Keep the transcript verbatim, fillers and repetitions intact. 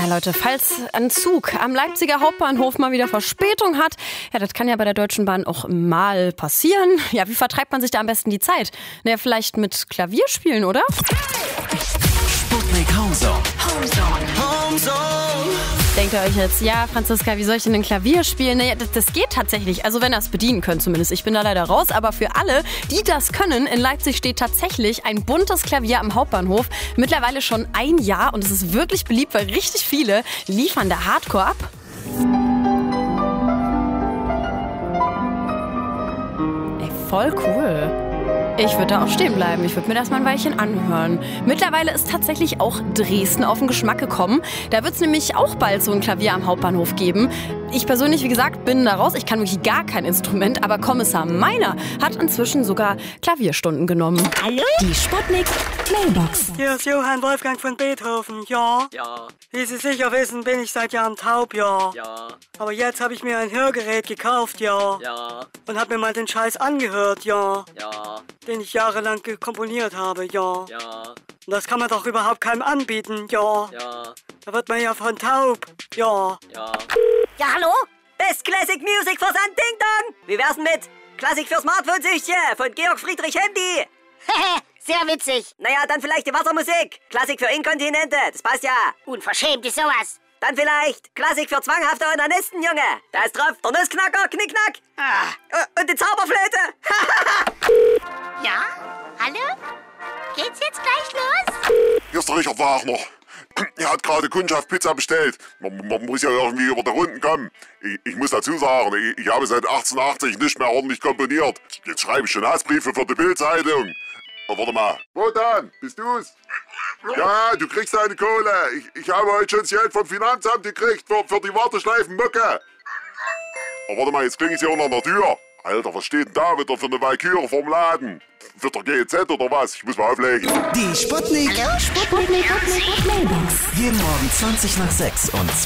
Leute, falls ein Zug am Leipziger Hauptbahnhof mal wieder Verspätung hat, ja, das kann ja bei der Deutschen Bahn auch mal passieren. Ja, wie vertreibt man sich da am besten die Zeit? Naja, vielleicht mit Klavierspielen, oder? Sputnik Homezone. Homezone. Denkt ihr euch jetzt, ja, Franziska, wie soll ich denn ein Klavier spielen? Naja, das, das geht tatsächlich. Also wenn ihr es bedienen könnt zumindest. Ich bin da leider raus. Aber für alle, die das können, in Leipzig steht tatsächlich ein buntes Klavier am Hauptbahnhof. Mittlerweile schon ein Jahr und es ist wirklich beliebt, weil richtig viele liefern da Hardcore ab. Ey, voll cool. Ich würde da auch stehen bleiben. Ich würde mir das mal ein Weilchen anhören. Mittlerweile ist tatsächlich auch Dresden auf den Geschmack gekommen. Da wird es nämlich auch bald so ein Klavier am Hauptbahnhof geben. Ich persönlich, wie gesagt, bin da raus. Ich kann wirklich gar kein Instrument. Aber Kommissar Meiner hat inzwischen sogar Klavierstunden genommen. Hallo? Die Sputnik Mailbox. Hier ist Johann Wolfgang von Beethoven, ja? Ja. Wie Sie sicher wissen, bin ich seit Jahren taub, ja. Ja. Aber jetzt habe ich mir ein Hörgerät gekauft, ja. Ja. Und habe mir mal den Scheiß angehört, ja. Ja. Den ich jahrelang komponiert habe, ja. Ja. Und das kann man doch überhaupt keinem anbieten, ja. Ja. Da wird man ja von taub, ja. Ja. Ja, hallo? Best Classic Music für San Ding Dong. Wie wär's denn mit Klassik für Smartphone-Süchtchen von Georg Friedrich Handy? Sehr witzig. Naja, dann vielleicht die Wassermusik. Klassik für Inkontinente, das passt ja. Unverschämt ist sowas. Dann vielleicht Klassik für zwanghafte Onanisten, Junge. Da ist drauf der Nussknacker, Knickknack. Ah. Und die Zauberflöte. Ja? Hallo? Geht's jetzt gleich los? Hier ist der Richard Wagner. Er hat gerade Kundschaft Pizza bestellt. Man, man muss ja irgendwie über die Runden kommen. Ich, ich muss dazu sagen, ich, ich habe seit achtzehnhundert nicht mehr ordentlich komponiert. Jetzt schreibe ich schon Hassbriefe für die Bild-Zeitung. Oh, warte mal. Wotan, bist du's? Ja, du kriegst deine Kohle. Ich, ich habe heute schon das Geld vom Finanzamt gekriegt für, für die Warteschleifen-Mucke. Oh, warte mal, jetzt klingelt hier unter der Tür. Alter, was steht denn da wieder für eine Walküre vorm Laden? Wird der G Z oder was? Ich muss mal auflegen. Die Sputnik. Hallo? Sputnik Mailbox. Jeden Morgen zwanzig nach sechs und